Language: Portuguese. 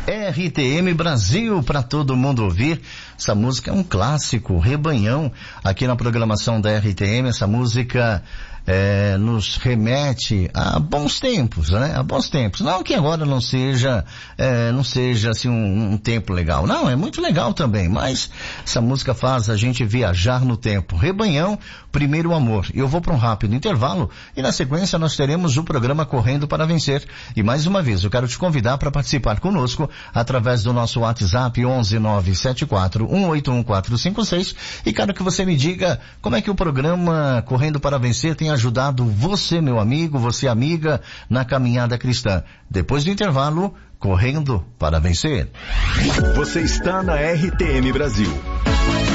RTM Brasil, para todo mundo ouvir. Essa música é um clássico, Rebanhão, aqui na programação da RTM. Essa música nos remete a bons tempos, né? A bons tempos. Não que agora não seja assim um tempo legal. Não, é muito legal também, mas essa música faz a gente viajar no tempo. Rebanhão, Primeiro Amor. Eu vou para um rápido intervalo e na sequência nós teremos o programa Correndo para Vencer. E mais uma vez, eu quero te convidar para participar conosco através do nosso WhatsApp 11974181456 e quero que você me diga como é que o programa Correndo para Vencer tem ajudado você, meu amigo, você amiga, na caminhada cristã. Depois do intervalo, Correndo para Vencer. Você está na RTM Brasil.